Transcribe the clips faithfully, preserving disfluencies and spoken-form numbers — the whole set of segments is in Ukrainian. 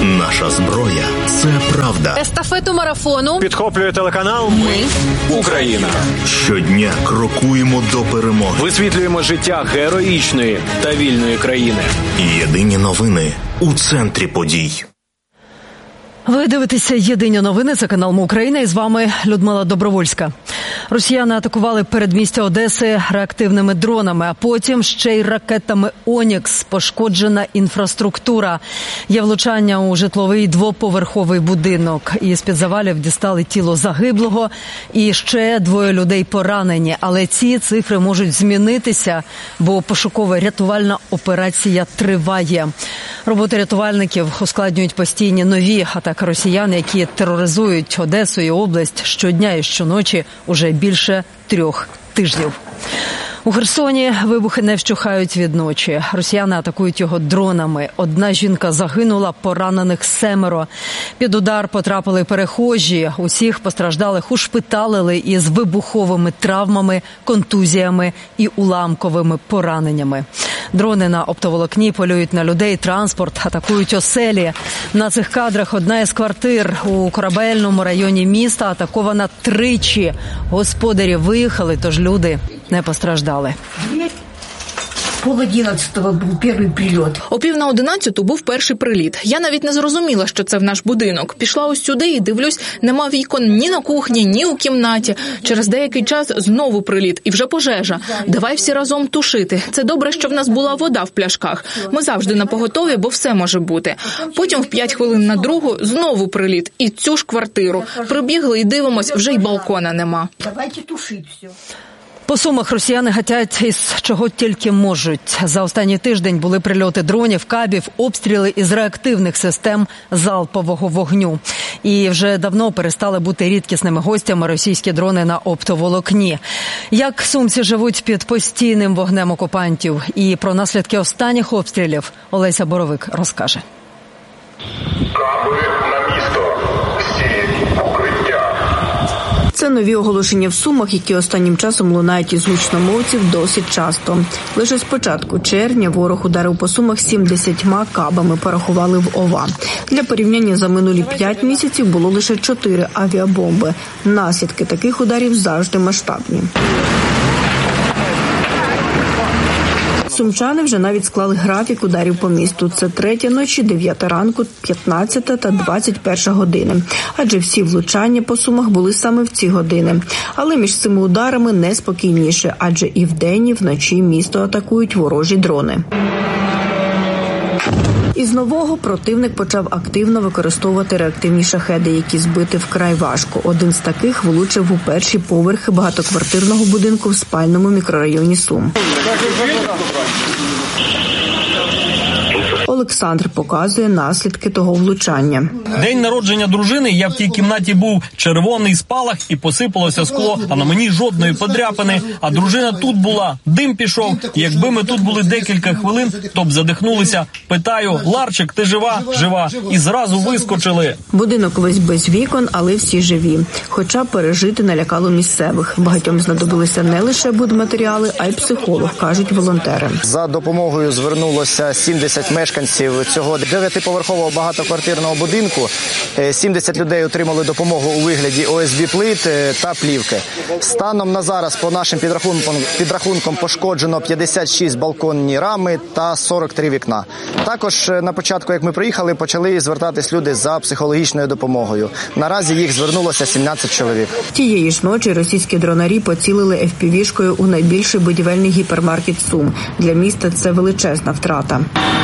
Наша зброя – це правда. Естафету марафону підхоплює телеканал «Ми. Україна». Щодня крокуємо до перемоги. Висвітлюємо життя героїчної та вільної країни. Єдині новини у центрі подій. Ви дивитеся «Єдині новини», це канал «Ми. Україна», і з вами Людмила Добровольська. Росіяни атакували передмістя Одеси реактивними дронами, а потім ще й ракетами «Онікс». Пошкоджена інфраструктура. Є влучання у житловий двоповерховий будинок. Із-під завалів дістали тіло загиблого, і ще двоє людей поранені. Але ці цифри можуть змінитися, бо пошуково-рятувальна операція триває. Роботи рятувальників ускладнюють постійні нові атаки росіян, які тероризують Одесу і область щодня і щоночі уже більше трьох тижнів. У Херсоні вибухи не вщухають від ночі. Росіяни атакують його дронами. Одна жінка загинула, поранених семеро. Під удар потрапили перехожі. Усіх постраждалих ушпиталили із вибуховими травмами, контузіями і уламковими пораненнями. Дрони на оптоволокні полюють на людей, транспорт, атакують оселі. На цих кадрах одна із квартир у Корабельному районі міста атакована тричі. Господарі виїхали, тож люди не постраждали. Пол одинадцятого був перший прильот. О пів на одинадцяту був перший приліт. Я навіть не зрозуміла, що це в наш будинок. Пішла ось сюди і дивлюсь, нема вікон ні на кухні, ні у кімнаті. Через деякий час знову приліт і вже пожежа. Давай всі разом тушити. Це добре, що в нас була вода в пляшках. Ми завжди напоготові, бо все може бути. Потім в п'ять хвилин на другу знову приліт і цю ж квартиру. Прибігли і дивимось, вже й балкона нема. Давайте тушити все. По Сумах росіяни гатять із чого тільки можуть. За останній тиждень були прильоти дронів, кабів, обстріли із реактивних систем залпового вогню. І вже давно перестали бути рідкісними гостями російські дрони на оптоволокні. Як сумці живуть під постійним вогнем окупантів і про наслідки останніх обстрілів Олеся Боровик розкаже. Каби на місто. Всі укриття. Це нові оголошення в Сумах, які останнім часом лунають із гучномовців досить часто. Лише з початку червня ворог ударив по Сумах сімдесятьма кабами, порахували в ОВА. Для порівняння за минулі п'ять місяців було лише чотири авіабомби. Наслідки таких ударів завжди масштабні. Сумчани вже навіть склали графік ударів по місту. Це третя ночі, дев'ята ранку, п'ятнадцята та двадцять перша години. Адже всі влучання по Сумах були саме в ці години. Але між цими ударами неспокійніше, адже і вдень, і вночі місто атакують ворожі дрони. Із нового противник почав активно використовувати реактивні шахеди, які збити вкрай важко. Один з таких влучив у перші поверхи багатоквартирного будинку в спальному мікрорайоні Сум. Олександр показує наслідки того влучання. День народження дружини, я в тій кімнаті був, червоний спалах і посипалося скло, а на мені жодної подряпини. А дружина тут була, дим пішов. І якби ми тут були декілька хвилин, то б задихнулися. Питаю: Ларчик, ти жива? Жива. І зразу вискочили. Будинок весь без вікон, але всі живі. Хоча пережити налякало місцевих. Багатьом знадобилися не лише будматеріали, а й психолог, кажуть волонтери. За допомогою звернулося сімдесят мешканців цього дев'ятиповерхового багатоквартирного будинку. сімдесят людей отримали допомогу у вигляді о ес бі плит та плівки. Станом на зараз по нашим підрахункам, підрахункам пошкоджено п'ятдесят шість балконні рами та сорок три вікна. Також на початку, як ми приїхали, почали звертатись люди за психологічною допомогою. Наразі їх звернулося сімнадцять чоловік. Тієї ж ночі російські дронарі поцілили еф пі ві-шкою у найбільший будівельний гіпермаркет Сум. Для міста це величезна втрата.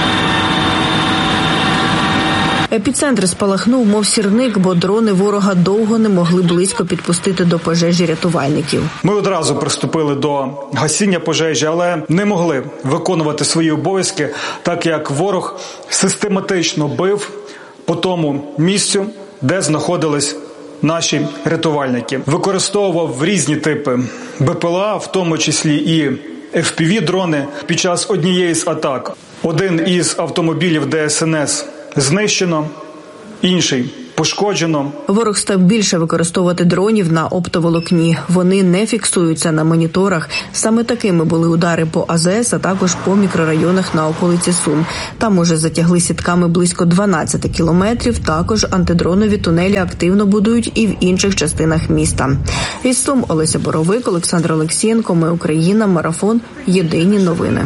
Епіцентр спалахнув, мов сірник, бо дрони ворога довго не могли близько підпустити до пожежі рятувальників. Ми одразу приступили до гасіння пожежі, але не могли виконувати свої обов'язки, так як ворог систематично бив по тому місцю, де знаходились наші рятувальники. Використовував різні типи бе пе ел а, в тому числі і еф пі ві-дрони. Під час однієї з атак один із автомобілів де ес ен ес знищено, інший пошкоджено. Ворог став більше використовувати дронів на оптоволокні. Вони не фіксуються на моніторах. Саме такими були удари по А З С, а також по мікрорайонах на околиці Сум. Там уже затягли сітками близько дванадцять кілометрів. Також антидронові тунелі активно будують і в інших частинах міста. Із Сум Олеся Боровик, Олександр Олексієнко. Ми Україна. Марафон. Єдині новини.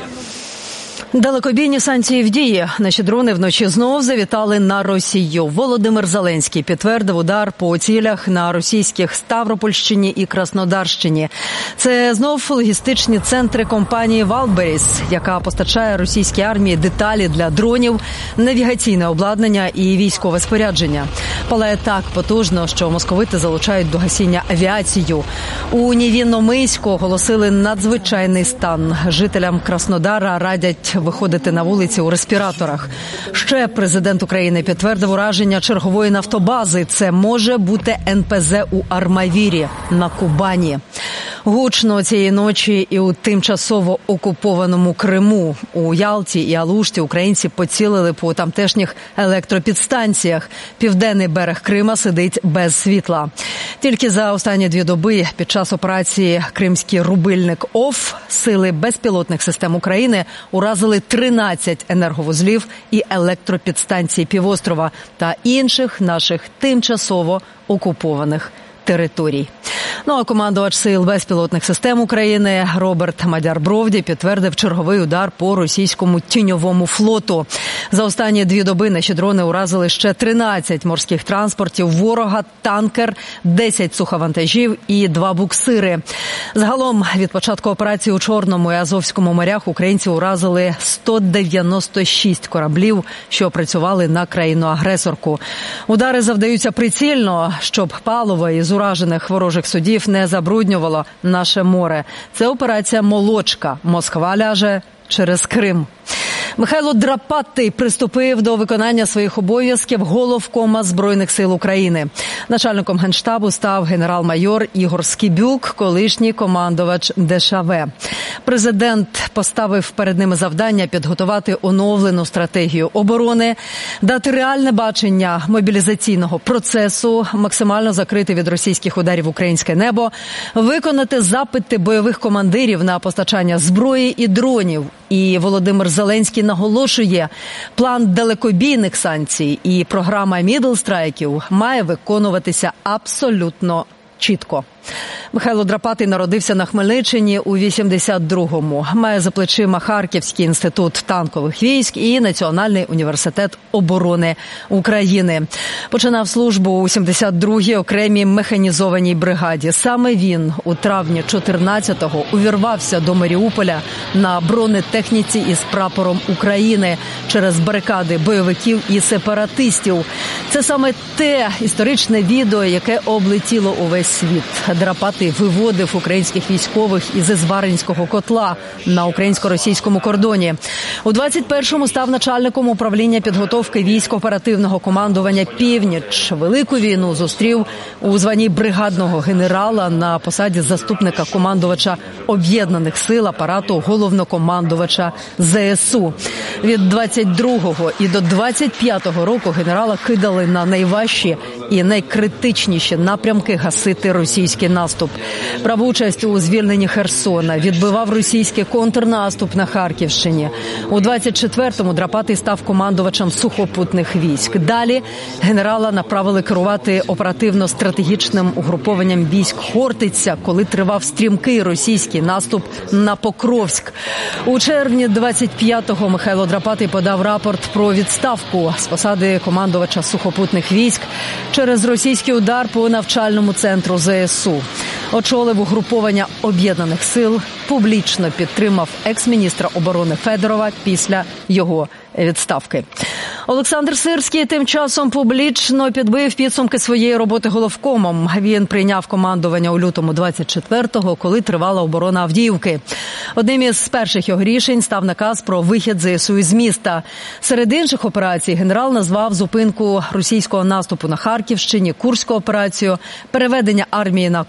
Далекобійні санкції в дії. Наші дрони вночі знов завітали на Росію. Володимир Зеленський підтвердив удар по цілях на російських Ставропольщині і Краснодарщині. Це знов логістичні центри компанії «Валберіс», яка постачає російській армії деталі для дронів, навігаційне обладнання і військове спорядження. Палає так потужно, що московити залучають до гасіння авіацію. У Невінномиську оголосили надзвичайний стан. Жителям Краснодара радять виходити на вулиці у респіраторах. Ще президент України підтвердив ураження чергової нафтобази. Це може бути Ен Пе Зе у Армавірі на Кубані. Гучно цієї ночі і у тимчасово окупованому Криму. У Ялті і Алушті українці поцілили по тамтешніх електропідстанціях. Південний берег Крима сидить без світла. Тільки за останні дві доби під час операції «Кримський рубильник ОФ» сили безпілотних систем України уразили тринадцять енерговузлів і електропідстанцій півострова та інших наших тимчасово окупованих територій. Ну а командувач сил безпілотних систем України Роберт Мадяр-Бровді підтвердив черговий удар по російському тіньовому флоту. За останні дві доби наші дрони уразили ще тринадцять морських транспортів ворога, танкер, десять суховантажів і два буксири. Загалом від початку операції у Чорному і Азовському морях українці уразили сто дев'яносто шість кораблів, що працювали на країну-агресорку. Удари завдаються прицільно, щоб паливо із уражених ворожих судів не забруднювало наше море. Це операція «Молочка». Москва ляже через Крим. Михайло Драпатий приступив до виконання своїх обов'язків головкома Збройних сил України. Начальником Генштабу став генерал-майор Ігор Скібюк, колишній командувач Де Ша Ве. Президент поставив перед ними завдання підготувати оновлену стратегію оборони, дати реальне бачення мобілізаційного процесу, максимально закрити від російських ударів українське небо, виконати запити бойових командирів на постачання зброї і дронів. І Володимир Зеленський наголошує, план далекобійних санкцій і програма мідл-страйків має виконуватися абсолютно чітко. Михайло Драпатий народився на Хмельниччині у вісімдесят другому. Має за плечима Харківський інститут танкових військ і Національний університет оборони України. Починав службу у сімдесят другій окремій механізованій бригаді. Саме він у травні чотирнадцятого увірвався до Маріуполя на бронетехніці із прапором України через барикади бойовиків і сепаратистів. Це саме те історичне відео, яке облетіло увесь світ. Драпатий виводив українських військових із Зваринського котла на українсько-російському кордоні. У двадцять першому став начальником управління підготовки військ оперативного командування «Північ». Велику війну зустрів у званні бригадного генерала на посаді заступника командувача Об'єднаних сил апарату головнокомандувача Зе Ес У. Від двадцять другого і до двадцять п'ятого року генерала кидали на найважчі і найкритичніші напрямки гасити російський наступ. Брав участь у звільненні Херсона, відбивав російський контрнаступ на Харківщині. У двадцять четвертому Драпатий став командувачем сухопутних військ. Далі генерала направили керувати оперативно-стратегічним угрупованням військ Хортиця, коли тривав стрімкий російський наступ на Покровськ. У червні двадцять п'ятого Михайло Драпатий подав рапорт про відставку з посади командувача сухопутних військ через російський удар по навчальному центру Зе Ес У. Очолив угруповання Об'єднаних сил, публічно підтримав екс-міністра оборони Федорова після його відставки. Олександр Сирський тим часом публічно підбив підсумки своєї роботи головкомом. Він прийняв командування у лютому двадцять четвертого, коли тривала оборона Авдіївки. Одним із перших його рішень став наказ про вихід Зе Ес У із міста. Серед інших операцій генерал назвав зупинку російського наступу на Харківщині, Курську операцію, переведення армії на корпус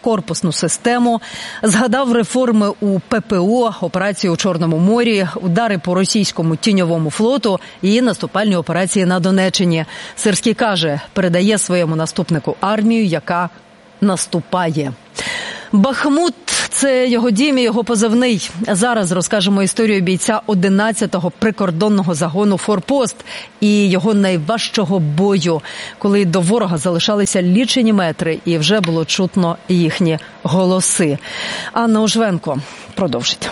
безпілотну систему, згадав реформи у Пе Пе О, операції у Чорному морі, удари по російському тіньовому флоту і наступальні операції на Донеччині. Сирський каже, передає своєму наступнику армію, яка наступає. Бахмут – це його дім і його позивний. Зараз розкажемо історію бійця одинадцятого прикордонного загону «Форпост» і його найважчого бою, коли до ворога залишалися лічені метри і вже було чутно їхні голоси. Анна Ужвенко продовжить.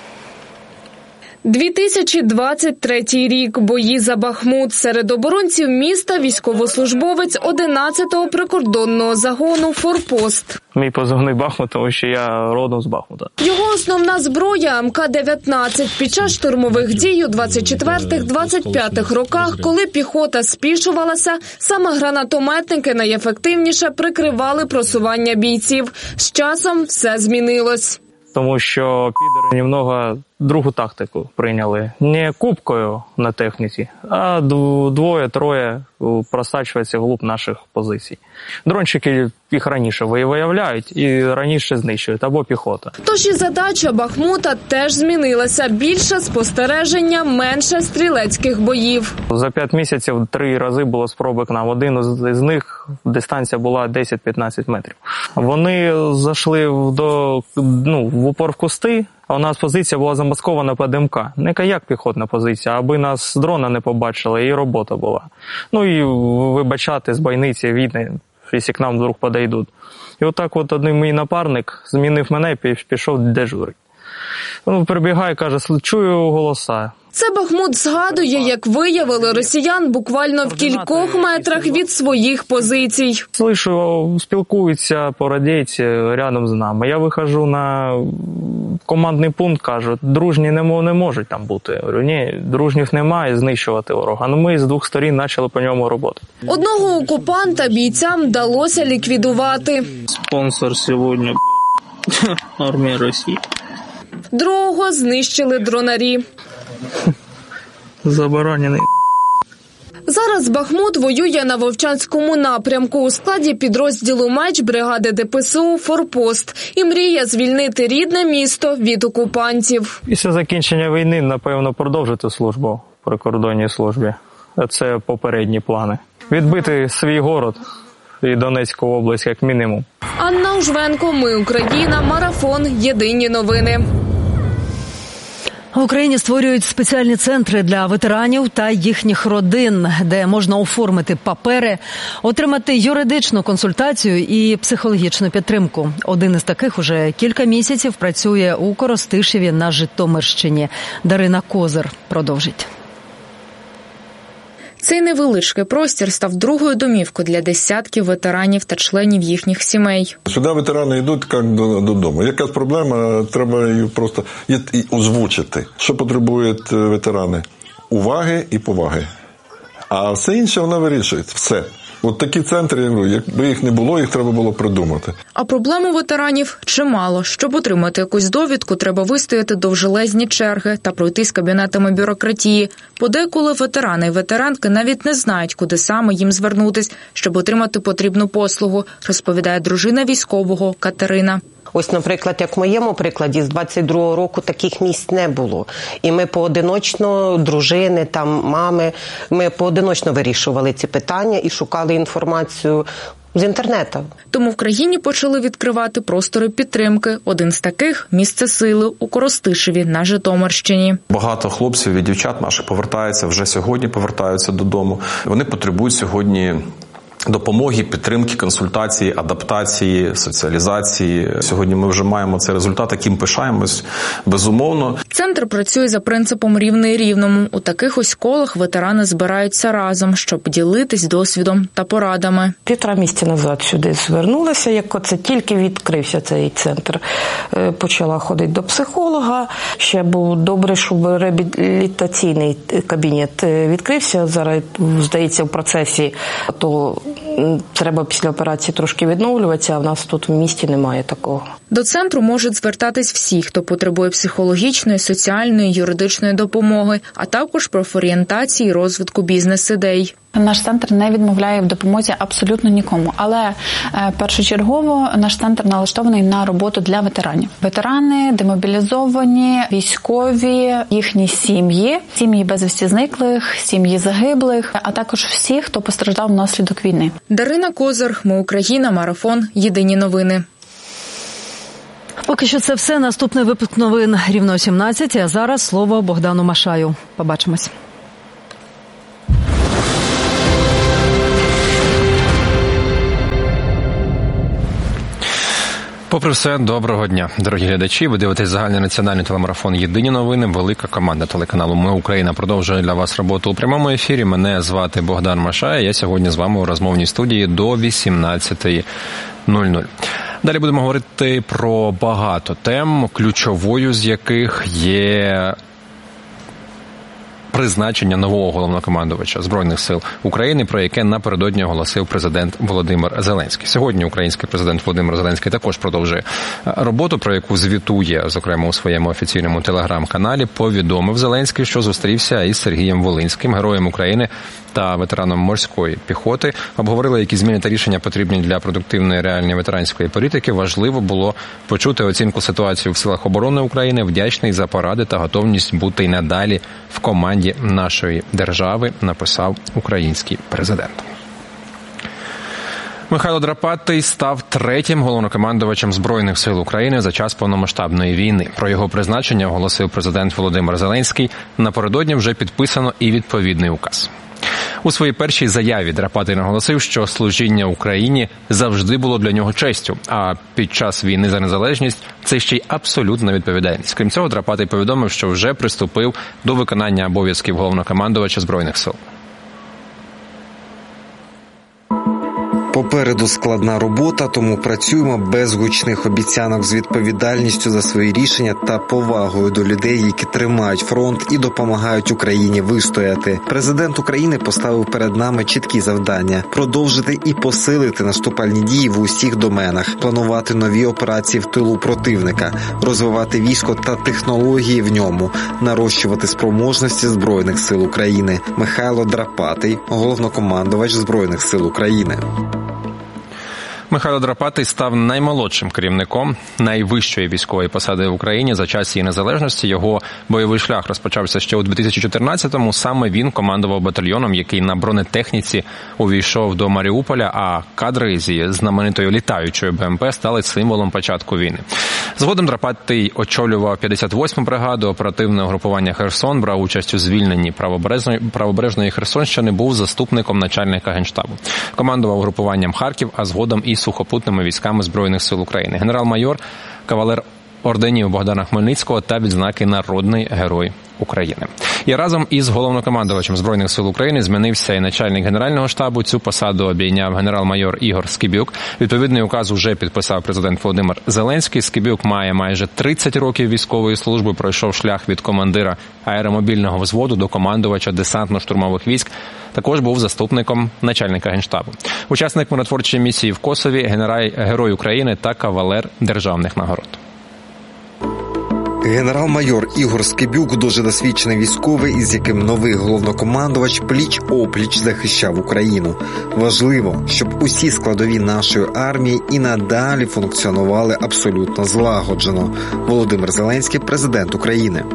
дві тисячі двадцять третій рік. Бої за Бахмут. Серед оборонців міста військовослужбовець одинадцятого прикордонного загону «Форпост». Мій позивний Бахмут, тому що я родом з Бахмута. Його основна зброя – Ем Ка дев'ятнадцять. Під час штурмових дій у двадцять четвертих - двадцять п'ятих роках, коли піхота спішувалася, саме гранатометники найефективніше прикривали просування бійців. З часом все змінилось. Тому що підери немного другу тактику прийняли. Не купкою на техніці, а двоє-троє просачується вглуб наших позицій. Дрончики їх раніше виявляють і раніше знищують, або піхота. Тож і задача Бахмута теж змінилася. Більше спостереження, менше стрілецьких боїв. За п'ять місяців три рази було спроби к нам. Один з них дистанція була десять-п'ятнадцять метрів. Вони зайшли до, ну, в упор в кусти, а у нас позиція була замаскована під Ем Ка. Не як піхотна позиція, аби нас з дрона не побачили, і робота була. Ну і вибачати з бойниці видно, якщо к нам вдруг подойдуть. І отак от один мій напарник змінив мене і пішов дежурити. Ну, прибігає, каже, чую голоса. Це Бахмут згадує, як виявили росіян буквально в кількох метрах від своїх позицій. Слышу, спілкуються по радійці рядом з нами. Я виходжу на командний пункт, кажуть, дружні не, не можуть там бути. Я говорю, ні, дружніх немає, знищувати ворога. Ну ми з двох сторін почали по ньому роботи. Одного окупанта бійцям вдалося ліквідувати. Спонсор сьогодні армія Росії. Другого знищили дронарі. Заборонений. Зараз Бахмут воює на Вовчанському напрямку у складі підрозділу «Меч» бригади Де Пе Се У «Форпост» і мріє звільнити рідне місто від окупантів. Після закінчення війни, напевно, продовжити службу в прикордонній службі. Це попередні плани. Відбити свій город і Донецьку область, як мінімум. Анна Ужвенко, Ми Україна, Марафон, Єдині новини. В Україні створюють спеціальні центри для ветеранів та їхніх родин, де можна оформити папери, отримати юридичну консультацію і психологічну підтримку. Один із таких уже кілька місяців працює у Коростишеві на Житомирщині. Дарина Козир продовжить. Цей невеличкий простір став другою домівкою для десятків ветеранів та членів їхніх сімей. Сюди ветерани йдуть як додому. Якась проблема, треба її просто озвучити. Що потребують ветерани? Уваги і поваги. А все інше вона вирішує. Все. От такі центри, я говорю, якби їх не було, їх треба було придумати. А проблем у ветеранів чимало. Щоб отримати якусь довідку, треба вистояти довжелезні черги та пройти з кабінетами бюрократії. Подеколи ветерани і ветеранки навіть не знають, куди саме їм звернутись, щоб отримати потрібну послугу, розповідає дружина військового Катерина. Ось, наприклад, як в моєму прикладі, з двадцять другого року таких місць не було. І ми поодиночно, дружини, там, мами, ми поодиночно вирішували ці питання і шукали інформацію з інтернету. Тому в країні почали відкривати простори підтримки. Один з таких – місце сили у Коростишеві на Житомирщині. Багато хлопців і дівчат наших повертаються, вже сьогодні повертаються додому. Вони потребують сьогодні допомоги, підтримки, консультації, адаптації, соціалізації. Сьогодні ми вже маємо цей результат, яким пишаємось, безумовно. Центр працює за принципом рівний рівному. У таких ось колах ветерани збираються разом, щоб ділитись досвідом та порадами. Півтора місяці назад сюди звернулася, як оце тільки відкрився цей центр. Почала ходити до психолога. Ще був добре, щоб реабілітаційний кабінет відкрився. Зараз, здається, в процесі, то треба після операції трошки відновлюватися, а в нас тут в місті немає такого. До центру можуть звертатись всі, хто потребує психологічної, соціальної, юридичної допомоги, а також профорієнтації і розвитку бізнес-ідей. Наш центр не відмовляє в допомозі абсолютно нікому, але першочергово наш центр налаштований на роботу для ветеранів. Ветерани, демобілізовані, військові, їхні сім'ї, сім'ї безвісті зниклих, сім'ї загиблих, а також всі, хто постраждав внаслідок війни. Дарина Козир, Ми Україна, Марафон, Єдині новини. Поки що це все. Наступний випуск новин рівно о сімнадцятій, а зараз слово Богдану Машаю. Побачимось. Попри все, доброго дня, дорогі глядачі. Ви дивитесь загальний національний телемарафон «Єдині новини». Велика команда телеканалу «Ми Україна» продовжує для вас роботу у прямому ефірі. Мене звати Богдан Машай. Я сьогодні з вами у розмовній студії до вісімнадцятої нуль нуль. Далі будемо говорити про багато тем, ключовою з яких є призначення нового головнокомандувача Збройних сил України, про яке напередодні оголосив президент Володимир Зеленський. Сьогодні український президент Володимир Зеленський також продовжує роботу, про яку звітує, зокрема, у своєму офіційному телеграм-каналі. Повідомив Зеленський, що зустрівся із Сергієм Волинським, героєм України та ветераном морської піхоти. Обговорили, які зміни та рішення потрібні для продуктивної реальної ветеранської політики. Важливо було почути оцінку ситуації в силах оборони України, вдячний за поради та готовність бути й надалі в команді нашої держави, написав український президент. Михайло Драпатий став третім головнокомандувачем Збройних сил України за час повномасштабної війни. Про його призначення оголосив президент Володимир Зеленський. Напередодні вже підписано і відповідний указ. У своїй першій заяві Драпатий наголосив, що служіння Україні завжди було для нього честю, а під час війни за незалежність це ще й абсолютна відповідальність. Крім цього, Драпатий повідомив, що вже приступив до виконання обов'язків головнокомандувача Збройних сил. Попереду складна робота, тому працюємо без гучних обіцянок, з відповідальністю за свої рішення та повагою до людей, які тримають фронт і допомагають Україні вистояти. Президент України поставив перед нами чіткі завдання – продовжити і посилити наступальні дії в усіх доменах, планувати нові операції в тилу противника, розвивати військо та технології в ньому, нарощувати спроможності Збройних сил України. Михайло Драпатий, головнокомандувач Збройних сил України. Михайло Драпатий став наймолодшим керівником найвищої військової посади в Україні за час її незалежності. Його бойовий шлях розпочався ще у дві тисячі чотирнадцятому. Саме він командував батальйоном, який на бронетехніці увійшов до Маріуполя, а кадри зі знаменитою літаючою БМП стали символом початку війни. Згодом Драпатий очолював п'ятдесят восьму бригаду, оперативне угрупування «Херсон», брав участь у звільненні правобережної, правобережної Херсонщини, був заступником начальника Генштабу. Командував угрупуванням «Харків», а згодом і сухопутними військами Збройних сил України. Генерал-майор, кавалер орденів Богдана Хмельницького та відзнаки «Народний герой України». І разом із головнокомандувачем Збройних сил України змінився і начальник Генерального штабу. Цю посаду обійняв генерал-майор Ігор Скибюк. Відповідний указ уже підписав президент Володимир Зеленський. Скибюк має майже тридцять років військової служби, пройшов шлях від командира аеромобільного взводу до командувача десантно-штурмових військ. Також був заступником начальника Генштабу. Учасник миротворчої місії в Косові, генерал, герой України та кавалер державних нагород. Генерал-майор Ігор Скибюк – дуже досвідчений військовий, із яким новий головнокомандувач пліч-опліч захищав Україну. Важливо, щоб усі складові нашої армії і надалі функціонували абсолютно злагоджено. Володимир Зеленський – президент України.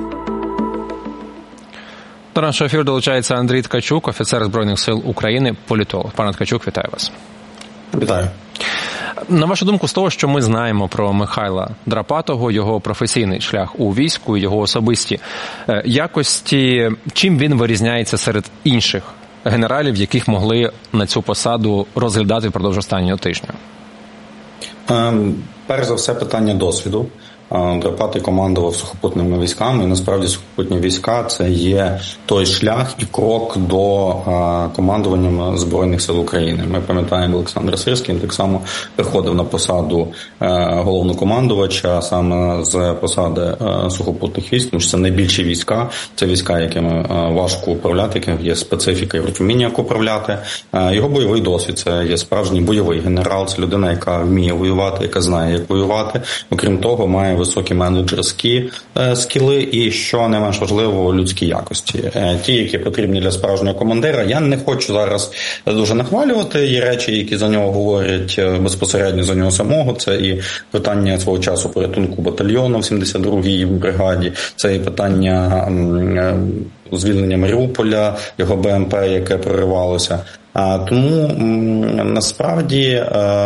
До нашого ефіру долучається Андрій Ткачук, офіцер Збройних сил України, політолог. Пане Ткачук, вітаю вас. Вітаю. На вашу думку, з того, що ми знаємо про Михайла Драпатого, його професійний шлях у війську, його особисті якості, чим він вирізняється серед інших генералів, яких могли на цю посаду розглядати впродовж останнього тижня? Перш за все, питання досвіду. Драпатий командував сухопутними військами, і насправді сухопутні війська – це є той шлях і крок до командування Збройних сил України. Ми пам'ятаємо, Олександр Сирський, він так само приходив на посаду головнокомандувача саме з посади сухопутних військ, тому що це найбільші війська, це війська, якими важко управляти, якими є специфіка і розуміння, як управляти. Його бойовий досвід – це є справжній бойовий генерал, це людина, яка вміє воювати, яка знає, як воювати. Окрім того, має високі менеджерські скіли і, що не менш важливо, людські якості. Ті, які потрібні для справжнього командира. Я не хочу зараз дуже нахвалювати. Є речі, які за нього говорять безпосередньо за нього самого. Це і питання свого часу порятунку батальйону в сімдесят другій бригаді, це і питання звільнення Маріуполя, його БМП, яке проривалося. Тому насправді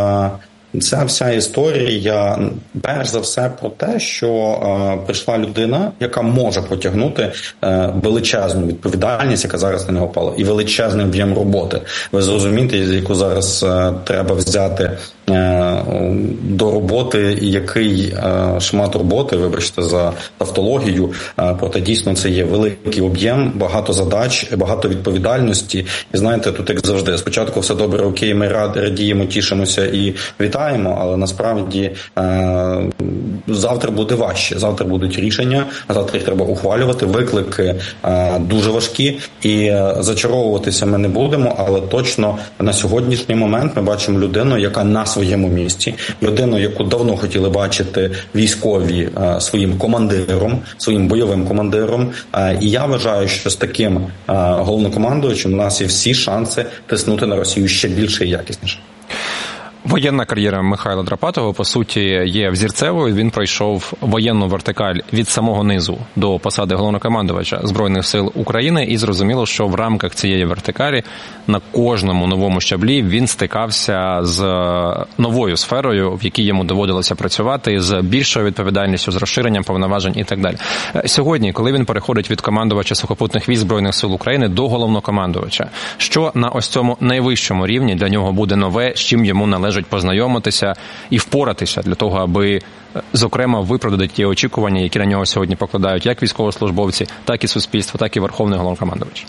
ця вся історія, перш за все, про те, що е, прийшла людина, яка може потягнути е, величезну відповідальність, яка зараз на нього пала, і величезний об'єм роботи. Ви зрозумієте, яку зараз е, треба взяти е, до роботи, і який е, шмат роботи, вибачте за тавтологію, е, проте дійсно це є великий об'єм, багато задач, багато відповідальності. І знаєте, тут як завжди, спочатку все добре, окей, ми радіємо, тішимося і вітаємо, але насправді е, завтра буде важче. Завтра будуть рішення, а завтра їх треба ухвалювати. Виклики е, дуже важкі і е, зачаровуватися ми не будемо, але точно на сьогоднішній момент ми бачимо людину, яка на своєму місці, людину, яку давно хотіли бачити військові е, своїм командиром, своїм бойовим командиром. Е, і я вважаю, що з таким е, головнокомандувачем у нас є всі шанси тиснути на Росію ще більше і якісніше. Воєнна кар'єра Михайла Драпатого, по суті, є взірцевою. Він пройшов воєнну вертикаль від самого низу до посади головнокомандувача Збройних сил України, і зрозуміло, що в рамках цієї вертикалі на кожному новому щаблі він стикався з новою сферою, в якій йому доводилося працювати, з більшою відповідальністю, з розширенням повноважень і так далі. Сьогодні, коли він переходить від командувача сухопутних військ Збройних сил України до головнокомандувача, що на ось цьому найвищому рівні для нього буде нове, з чим йому належить познайомитися і впоратися для того, аби, зокрема, виправдати ті очікування, які на нього сьогодні покладають як військовослужбовці, так і суспільство, так і Верховний головнокомандувач?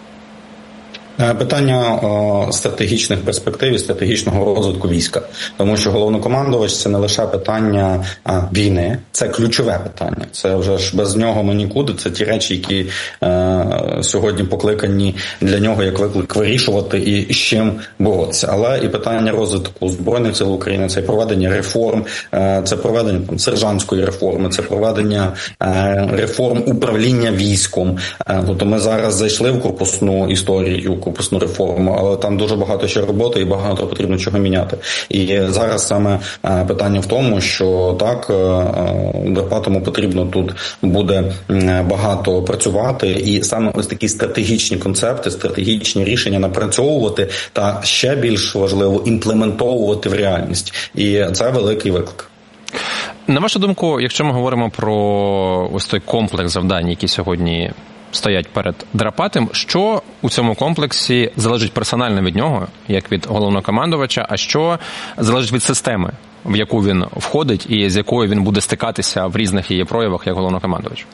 Питання о, стратегічних перспектив і стратегічного розвитку війська. Тому що головнокомандувач – це не лише питання а, війни, це ключове питання. Це вже ж без нього ми нікуди. Це ті речі, які е, сьогодні покликані для нього як виклик вирішувати і з чим боротися. Але і питання розвитку Збройних сил України – це проведення реформ, е, це проведення там, сержантської реформи, це проведення е, реформ управління військом. Е, тобто ми зараз зайшли в корпусну історію, корпусну реформу, але там дуже багато ще роботи і багато потрібно чого міняти. І зараз саме питання в тому, що так, Драпатому потрібно тут буде багато працювати, і саме ось такі стратегічні концепти, стратегічні рішення напрацьовувати та ще більш важливо імплементовувати в реальність. І це великий виклик. На вашу думку, якщо ми говоримо про ось той комплекс завдань, які сьогодні стоять перед Драпатим, що у цьому комплексі залежить персонально від нього, як від головнокомандувача, а що залежить від системи, в яку він входить і з якою він буде стикатися в різних її проявах як головнокомандувач?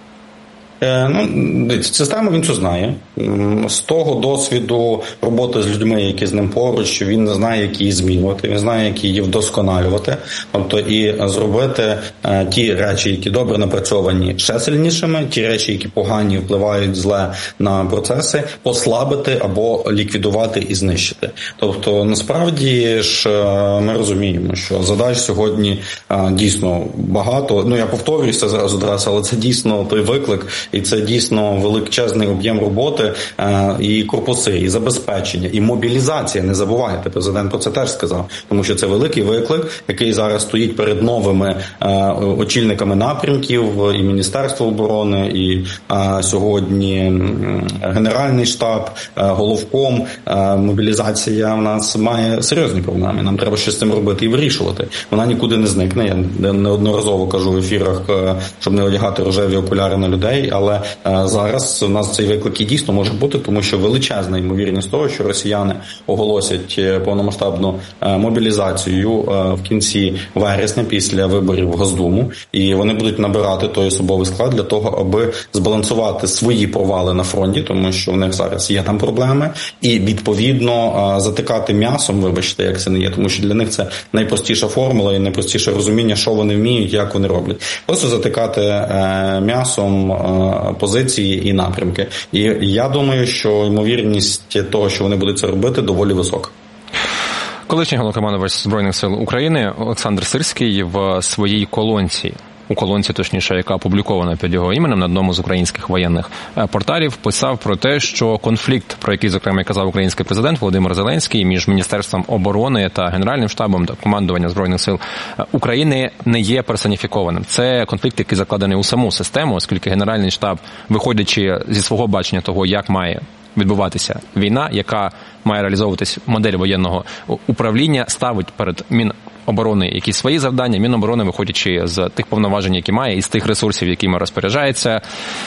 Ну, систему він це знає. З того досвіду роботи з людьми, які з ним поруч, він знає, як її змінювати, він знає, як її вдосконалювати. Тобто і зробити ті речі, які добре напрацьовані, ще сильнішими, ті речі, які погані, впливають зле на процеси, послабити або ліквідувати і знищити. Тобто, насправді ж ми розуміємо, що задач сьогодні дійсно багато. Ну, я повторююся зараз одразу, але це дійсно той виклик, і це дійсно величезний об'єм роботи, е, і корпуси, і забезпечення, і мобілізація. Не забувайте, президент про це теж сказав, тому що це великий виклик, який зараз стоїть перед новими е, очільниками напрямків, і Міністерство оборони, і е, сьогодні Генеральний штаб, е, головком. Е, мобілізація в нас має серйозні проблеми. Нам треба щось з цим робити і вирішувати. Вона нікуди не зникне. Я неодноразово кажу в ефірах, е, щоб не одягати рожеві окуляри на людей, але зараз у нас цей виклик і дійсно може бути, тому що величезна ймовірність того, що росіяни оголосять повномасштабну мобілізацію в кінці вересня після виборів в Госдуму, і вони будуть набирати той особовий склад для того, аби збалансувати свої провали на фронті, тому що в них зараз є там проблеми, і відповідно затикати м'ясом, вибачте, як це не є, тому що для них це найпростіша формула і найпростіше розуміння, що вони вміють, як вони роблять. Просто затикати м'ясом позиції і напрямки. І я думаю, що ймовірність того, що вони будуть це робити, доволі висока. Колишній головнокомандувач Збройних сил України Олександр Сирський в своїй колонці, у колонці, точніше, яка опублікована під його іменем на одному з українських воєнних порталів, писав про те, що конфлікт, про який, зокрема, казав український президент Володимир Зеленський, між Міністерством оборони та Генеральним штабом та командуванням Збройних сил України не є персоніфікованим. Це конфлікт, який закладений у саму систему, оскільки Генеральний штаб, виходячи зі свого бачення того, як має відбуватися війна, яка має реалізовуватись модель воєнного управління, ставить перед Міноборони якісь свої завдання, Міноборони, виходячи з тих повноважень, які має, і з тих ресурсів, якими розпоряджається,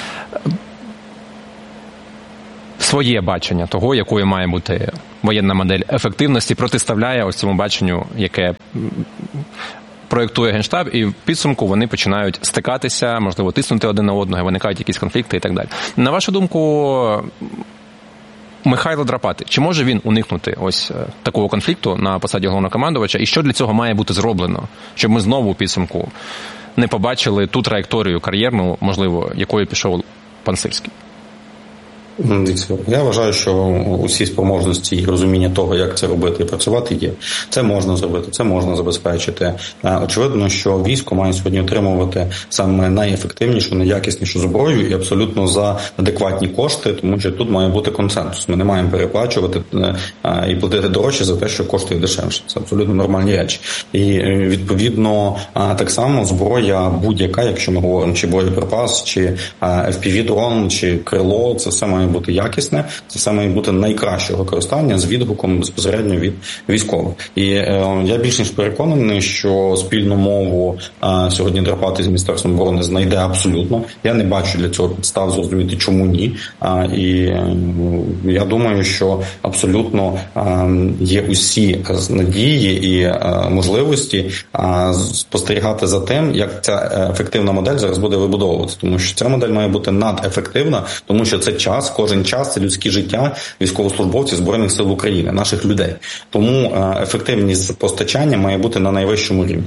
своє бачення того, якою має бути воєнна модель ефективності, протиставляє ось цьому баченню, яке проєктує Генштаб, і в підсумку вони починають стикатися, можливо, тиснути один на одного, виникають якісь конфлікти і так далі. На вашу думку, Михайло Драпатий, чи може він уникнути ось такого конфлікту на посаді головнокомандувача, і що для цього має бути зроблено, щоб ми знову у підсумку не побачили ту траєкторію кар'єрну, можливо, якою пішов пан Сирський? Я вважаю, що усі спроможності і розуміння того, як це робити і працювати, є. Це можна зробити, це можна забезпечити. Очевидно, що військо має сьогодні отримувати саме найефективнішу, найякіснішу зброю і абсолютно за адекватні кошти, тому що тут має бути консенсус. Ми не маємо переплачувати і платити дорожче за те, що коштує дешевше. Це абсолютно нормальні речі. І відповідно так само зброя будь-яка, якщо ми говоримо, чи боєприпас, чи еф пі ві-дрон, чи крило, це все має бути якісне, це все має бути найкраще використання з відгуком безпосередньо від військових. І е, я більш ніж переконаний, що спільну мову е, сьогодні Драпатий з Міністерством оборони знайде абсолютно. Я не бачу для цього підстав зрозуміти, чому ні. Е, і е, я думаю, що абсолютно е, є усі надії і е, можливості е, спостерігати за тим, як ця ефективна модель зараз буде вибудовуватися. Тому що ця модель має бути надефективна, тому що це час, кожен час – це людське життя військовослужбовців Збройних сил України, наших людей. Тому ефективність постачання має бути на найвищому рівні.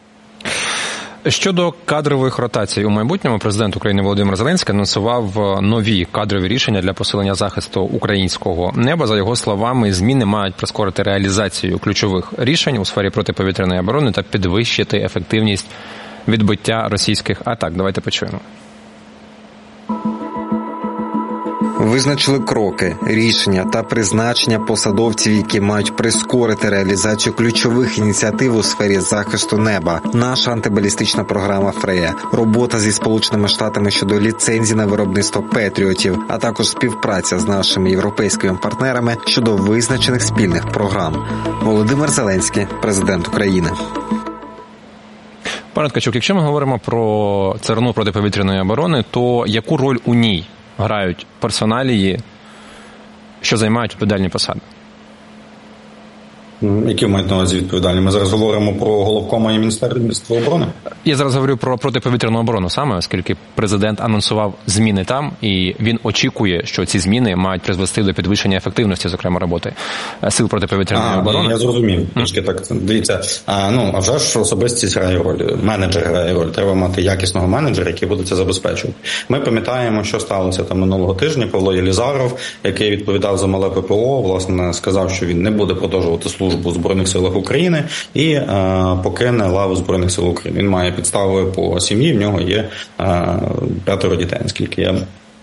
Щодо кадрових ротацій у майбутньому, президент України Володимир Зеленський анонсував нові кадрові рішення для посилення захисту українського неба. За його словами, зміни мають прискорити реалізацію ключових рішень у сфері протиповітряної оборони та підвищити ефективність відбиття російських атак. Давайте почуємо. Визначили кроки, рішення та призначення посадовців, які мають прискорити реалізацію ключових ініціатив у сфері захисту неба. Наша антибалістична програма «Фрея», робота зі Сполученими Штатами щодо ліцензій на виробництво петріотів, а також співпраця з нашими європейськими партнерами щодо визначених спільних програм. Володимир Зеленський, президент України. Пане Ткачук, якщо ми говоримо про ЦРНУ протиповітряної оборони, то яку роль у ній грають персоналії, що займають відповідальні посади? Які мають на увазі відповідальні? Ми зараз говоримо про головкома і Міністерство оборони? Я зараз говорю про протиповітряну оборону саме, оскільки президент анонсував зміни там, і він очікує, що ці зміни мають призвести до підвищення ефективності, зокрема, роботи сил протиповітряної а, оборони. Я зрозумів. Трішки так, дивіться, а, ну, а вже ж особистість грає роль, менеджер грає роль. Треба мати якісного менеджера, який буде це забезпечувати. Ми пам'ятаємо, що сталося там минулого тижня. Павло Єлізаров, який відповідав за мале ППО, власне, сказав, що він не буде продовжувати службу у Збройних силах України і е, покине лаву Збройних сил України. Він має підстави по сім'ї, в нього є е, п'ятеро дітей, наскільки я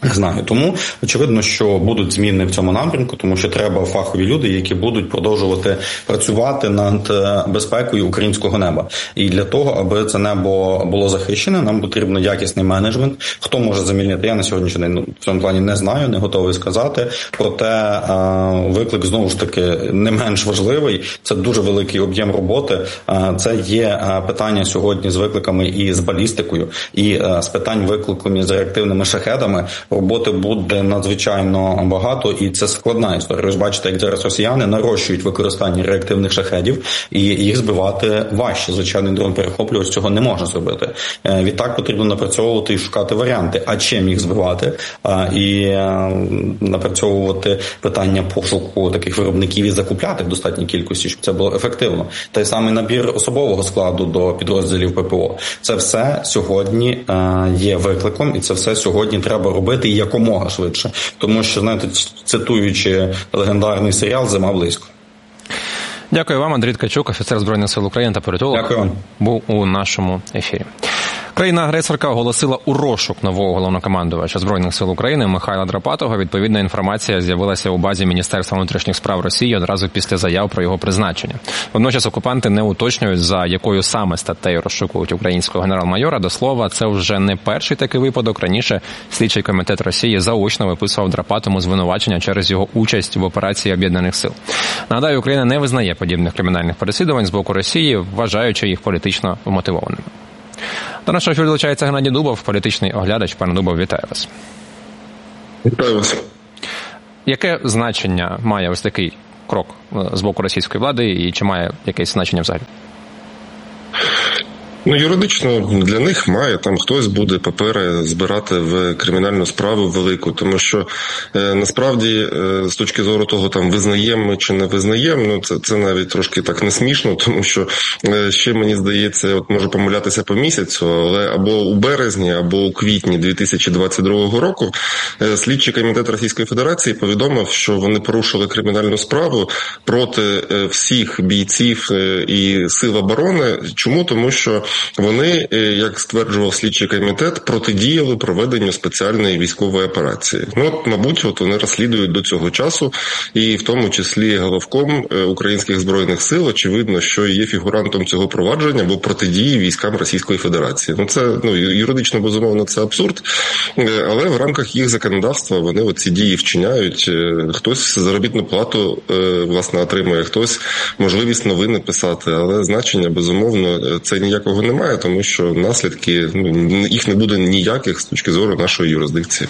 знаю. Тому очевидно, що будуть зміни в цьому напрямку, тому що треба фахові люди, які будуть продовжувати працювати над безпекою українського неба. І для того, аби це небо було захищене, нам потрібно якісний менеджмент. Хто може замінити? Я на сьогоднішній день в цьому плані не знаю, не готовий сказати. Проте виклик знову ж таки не менш важливий. Це дуже великий об'єм роботи. Це є питання сьогодні з викликами і з балістикою, і з питань викликами з реактивними шахедами. Роботи буде надзвичайно багато, і це складна історія. Ви ж бачите, як зараз росіяни нарощують використання реактивних шахедів, і їх збивати важче. Звичайний дрон-перехоплювач цього не може зробити. Відтак потрібно напрацьовувати і шукати варіанти, а чим їх збивати, і напрацьовувати питання пошуку таких виробників і закупляти в достатній кількості, щоб це було ефективно. Той самий набір особового складу до підрозділів ППО. Це все сьогодні є викликом, і це все сьогодні треба робити і якомога швидше. Тому що, знаєте, цитуючи легендарний серіал «Зима близько». Дякую вам, Андрій Ткачук, офіцер Збройних сил України та політолог. Дякую вам. Був у нашому ефірі. Країна-агресорка оголосила у розшук нового головнокомандувача Збройних сил України Михайла Драпатого. Відповідна інформація з'явилася у базі Міністерства внутрішніх справ Росії одразу після заяв про його призначення. Водночас окупанти не уточнюють, за якою саме статтею розшукують українського генерал-майора. До слова, це вже не перший такий випадок. Раніше слідчий комітет Росії заочно виписував Драпатому звинувачення через його участь в операції Об'єднаних сил. Нагадаю, Україна не визнає подібних кримінальних переслідувань з боку Росії, вважаючи їх політично вмотивованими. До нашого ефіру долучається Геннадій Дубов, політичний оглядач. Пане Дубов, вітаю вас. Вітаю вас. Яке значення має ось такий крок з боку російської влади і чи має якесь значення взагалі? Ну, юридично для них має, там хтось буде папери збирати в кримінальну справу велику, тому що е, насправді е, з точки зору того, там визнаємо ми чи не визнаємо, ну це, це навіть трошки так не смішно, тому що е, ще, мені здається, от можу помилятися по місяцю, але або у березні, або у квітні дві тисячі двадцять другого року е, слідчий комітет Російської Федерації повідомив, що вони порушили кримінальну справу проти е, всіх бійців е, і сил оборони. Чому? Тому що вони, як стверджував слідчий комітет, протидіяли проведенню спеціальної військової операції. Ну, от, мабуть, от вони розслідують до цього часу, і в тому числі головком українських збройних сил, очевидно, що є фігурантом цього провадження, бо протидії військам Російської Федерації. Ну, це, ну, юридично, безумовно, це абсурд, але в рамках їх законодавства вони от ці дії вчиняють. Хтось заробітну плату, власне, отримує, хтось можливість новини писати, але значення, безумовно, це ніякого немає, тому що наслідки, ну, їх не буде ніяких з точки зору нашої юрисдикції.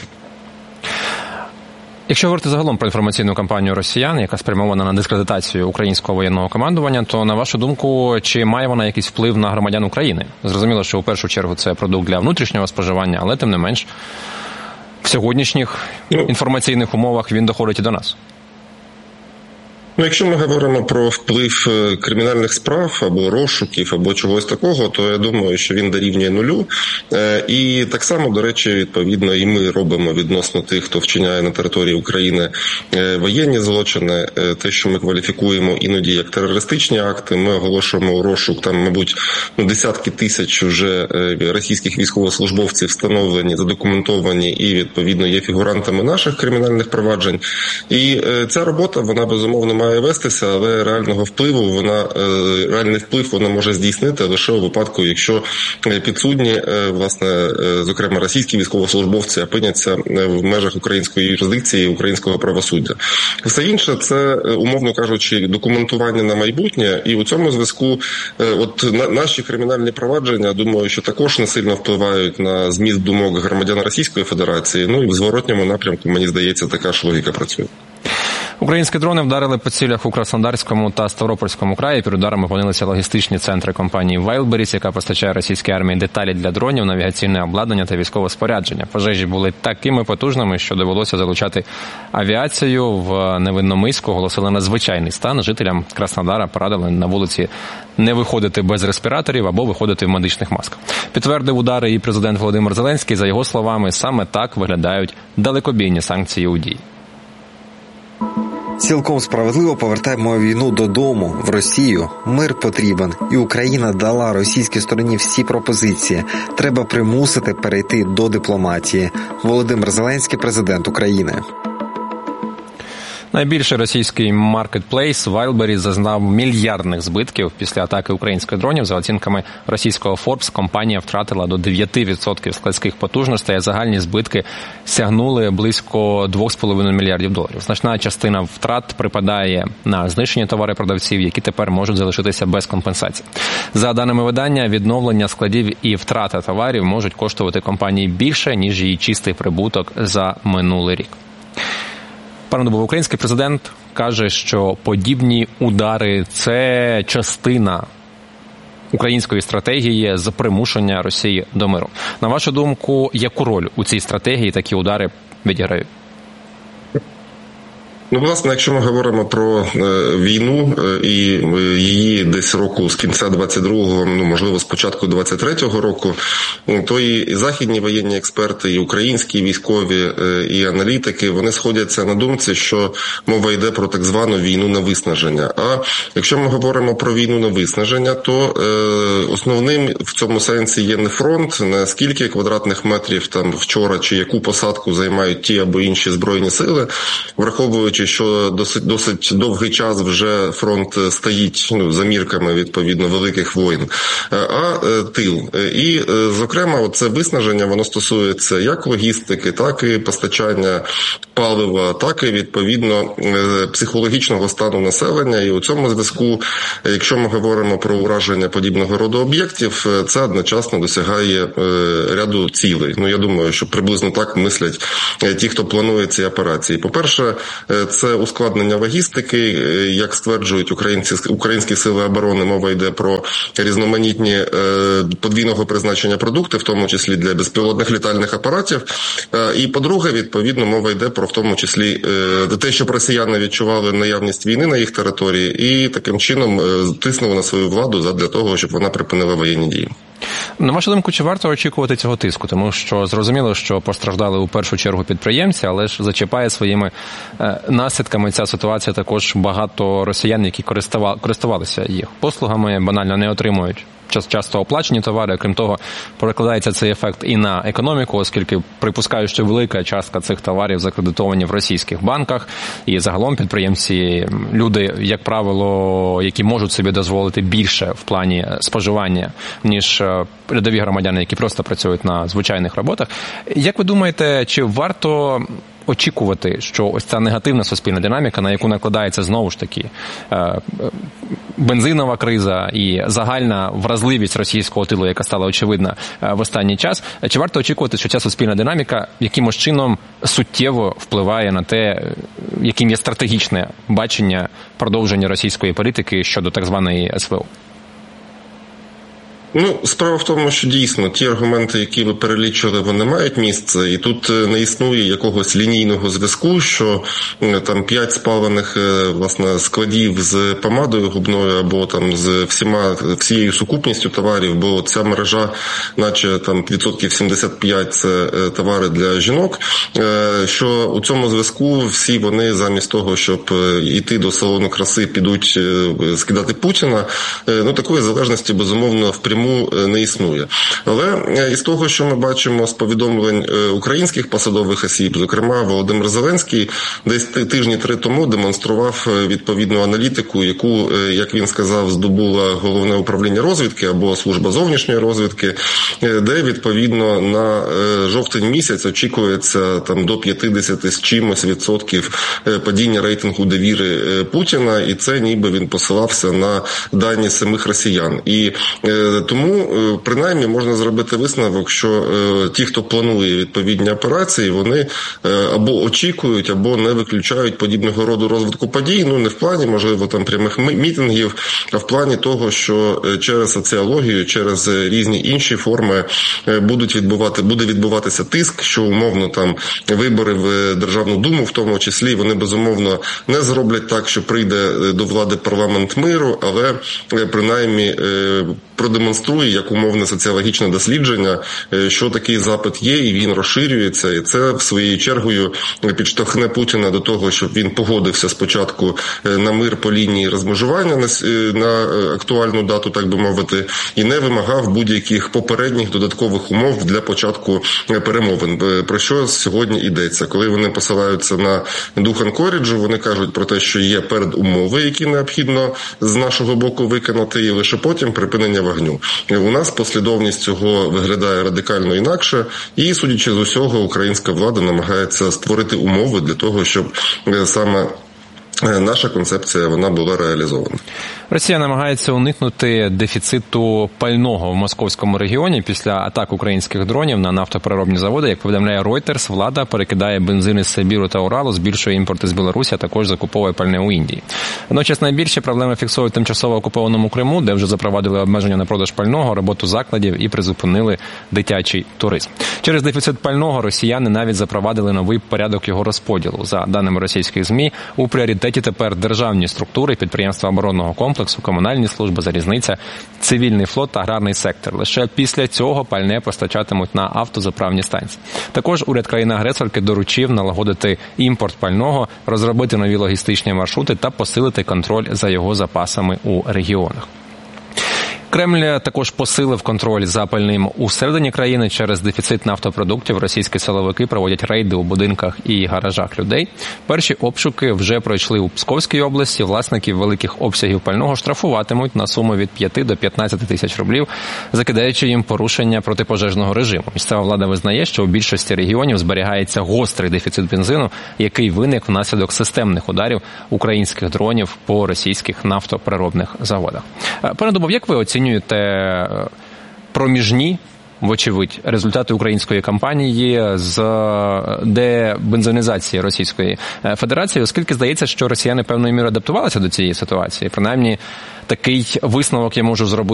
Якщо говорити загалом про інформаційну кампанію росіян, яка спрямована на дискредитацію українського воєнного командування, то, на вашу думку, чи має вона якийсь вплив на громадян України? Зрозуміло, що у першу чергу це продукт для внутрішнього споживання, але тим не менш в сьогоднішніх інформаційних умовах він доходить і до нас. Ну, якщо ми говоримо про вплив кримінальних справ або розшуків, або чогось такого, то я думаю, що він дорівнює нулю. І так само, до речі, відповідно, і ми робимо відносно тих, хто вчиняє на території України воєнні злочини, те, що ми кваліфікуємо іноді як терористичні акти, ми оголошуємо розшук, там, мабуть, ну, десятки тисяч вже російських військовослужбовців встановлені, задокументовані і, відповідно, є фігурантами наших кримінальних проваджень. І ця робота, вона, безумовно, має вестися, але реального впливу вона, реальний вплив вона може здійснити лише у випадку, якщо підсудні, власне, зокрема російські військовослужбовці, опиняться в межах української юрисдикції, українського правосуддя. Все інше – це, умовно кажучи, документування на майбутнє, і у цьому зв'язку от наші кримінальні провадження, думаю, що також не сильно впливають на зміст думок громадян Російської Федерації, ну і в зворотньому напрямку, мені здається, така ж логіка працює. Українські дрони вдарили по цілях у Краснодарському та Ставропольському краї. Під ударами опинилися логістичні центри компанії Wildberries, яка постачає російській армії деталі для дронів, навігаційне обладнання та військове спорядження. Пожежі були такими потужними, що довелося залучати авіацію. В Невинномиську оголосили надзвичайний стан. Жителям Краснодара порадили на вулиці не виходити без респіраторів або виходити в медичних масках. Підтвердив удари і президент Володимир Зеленський. За його словами, саме так виглядають далекобійні санкції у дії. Цілком справедливо повертаємо війну додому, в Росію. Мир потрібен, і Україна дала російській стороні всі пропозиції. Треба примусити перейти до дипломатії. Володимир Зеленський, президент України. Найбільший російський маркетплейс Wildberries зазнав мільярдних збитків після атаки українських дронів. За оцінками російського Forbes, компанія втратила до дев'ять відсотків складських потужностей, а загальні збитки сягнули близько два з половиною мільярдів доларів. Значна частина втрат припадає на знищені товари продавців, які тепер можуть залишитися без компенсації. За даними видання, відновлення складів і втрата товарів можуть коштувати компанії більше, ніж її чистий прибуток за минулий рік. Пане Дубов, український президент каже, що подібні удари – це частина української стратегії з примушення Росії до миру. На вашу думку, яку роль у цій стратегії такі удари відіграють? Ну, власне, якщо ми говоримо про е, війну е, і її десь року з кінця двадцять другого, ну, можливо, з початку двадцять третього року, то і західні воєнні експерти, і українські військові, е, і аналітики, вони сходяться на думці, що мова йде про так звану війну на виснаження. А якщо ми говоримо про війну на виснаження, то е, основним в цьому сенсі є не фронт, не скільки квадратних метрів там вчора чи яку посадку займають ті або інші збройні сили, враховуючи, що досить, досить довгий час вже фронт стоїть, ну, за мірками, відповідно, великих воєн, а тил. І, зокрема, це виснаження, воно стосується як логістики, так і постачання палива, так і, відповідно, психологічного стану населення. І у цьому зв'язку, якщо ми говоримо про ураження подібного роду об'єктів, це одночасно досягає ряду цілей. Ну, я думаю, що приблизно так мислять ті, хто планує ці операції. По-перше, це ускладнення логістики, як стверджують українці, українські сили оборони, мова йде про різноманітні подвійного призначення продукти, в тому числі для безпілотних літальних апаратів. І, по-друге, відповідно, мова йде про, в тому числі, те, щоб росіяни відчували наявність війни на їх території і таким чином тиснули на свою владу задля того, щоб вона припинила воєнні дії. На вашу думку, чи варто очікувати цього тиску? Тому що зрозуміло, що постраждали у першу чергу підприємці, але ж зачіпає своїми наслідками ця ситуація також багато росіян, які користувалися їх послугами, банально не отримують часто оплачені товари. Крім того, перекладається цей ефект і на економіку, оскільки припускаю, що велика частка цих товарів закредитовані в російських банках. І загалом підприємці, люди, як правило, які можуть собі дозволити більше в плані споживання, ніж рядові громадяни, які просто працюють на звичайних роботах. Як ви думаєте, чи варто очікувати, що ось ця негативна суспільна динаміка, на яку накладається знову ж таки бензинова криза і загальна вразливість російського тилу, яка стала очевидна в останній час, чи варто очікувати, що ця суспільна динаміка якимось чином суттєво впливає на те, яким є стратегічне бачення продовження російської політики щодо так званої ес ве о? Ну, справа в тому, що дійсно ті аргументи, які ви перелічили, вони мають місце, і тут не існує якогось лінійного зв'язку, що там п'ять спалених, власне, складів з помадою губною або там з всіма, всією сукупністю товарів, бо ця мережа, наче там відсотків сімдесят п'ять це товари для жінок, що у цьому зв'язку всі вони замість того, щоб йти до салону краси, підуть скидати Путіна. Ну, такої залежності, безумовно, впряму не існує. Але із того, що ми бачимо з повідомлень українських посадових осіб, зокрема Володимир Зеленський, десь тижні три тому демонстрував відповідну аналітику, яку, як він сказав, здобула Головне управління розвідки або Служба зовнішньої розвідки, де відповідно на жовтень місяць очікується там до п'ятдесят з чимось відсотків падіння рейтингу довіри Путіна, і це ніби він посилався на дані самих росіян. І тому, принаймні, можна зробити висновок, що ті, хто планує відповідні операції, вони або очікують, або не виключають подібного роду розвитку подій, ну не в плані, можливо, там прямих мітингів, а в плані того, що через соціологію, через різні інші форми будуть відбувати, буде відбуватися тиск, що умовно там вибори в Державну Думу, в тому числі, вони безумовно не зроблять так, що прийде до влади парламент миру, але принаймні продемонструє як умовне соціологічне дослідження, що такий запит є, і він розширюється, і це в своєю чергою підштовхне Путіна до того, щоб він погодився спочатку на мир по лінії розмежування на, на актуальну дату, так би мовити, і не вимагав будь-яких попередніх додаткових умов для початку перемовин. Про що сьогодні йдеться? Коли вони посилаються на дух Анкоріджу, вони кажуть про те, що є передумови, які необхідно з нашого боку виконати, і лише потім припинення вогню. У нас послідовність цього виглядає радикально інакше, і, судячи з усього, українська влада намагається створити умови для того, щоб саме наша концепція, вона була реалізована. Росія намагається уникнути дефіциту пального в московському регіоні після атак українських дронів на нафтопереробні заводи. Як повідомляє Reuters, влада перекидає бензин із Сибіру та Уралу, збільшує імпорт із Білорусі, а також закуповує пальне у Індії. Водночас найбільші проблеми фіксують в тимчасово окупованому Криму, де вже запровадили обмеження на продаж пального, роботу закладів і призупинили дитячий туризм. Через дефіцит пального росіяни навіть запровадили новий порядок його розподілу. За даними російських ЗМІ, у пріоритеті тепер державні структури, підприємства оборонного комплексу, комунальні служби, залізниця, цивільний флот та аграрний сектор. Лише після цього пальне постачатимуть на автозаправні станції. Також уряд країни-агресорки доручив налагодити імпорт пального, розробити нові логістичні маршрути та посилити контроль за його запасами у регіонах. Кремль також посилив контроль за пальним усередині країни. Через дефіцит нафтопродуктів російські силовики проводять рейди у будинках і гаражах людей. Перші обшуки вже пройшли у Псковській області. Власників великих обсягів пального штрафуватимуть на суму від п'яти до п'ятнадцяти тисяч рублів, закидаючи їм порушення протипожежного режиму. Місцева влада визнає, що у більшості регіонів зберігається гострий дефіцит бензину, який виник внаслідок системних ударів українських дронів по російських нафтопереробних заводах. Пане Дубов, як ви оцінюєте проміжні, вочевидь, результати української кампанії з дебензинізації Російської Федерації, оскільки здається, що росіяни певною мірою адаптувалися до цієї ситуації. Принаймні, такий висновок я можу зробити